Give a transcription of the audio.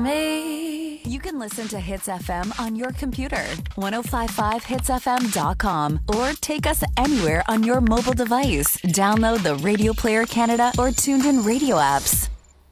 me. You can listen to Hits FM on your computer, 1055hitsfm.com, or take us anywhere on your mobile device. Download the Radio Player Canada or TuneIn Radio apps.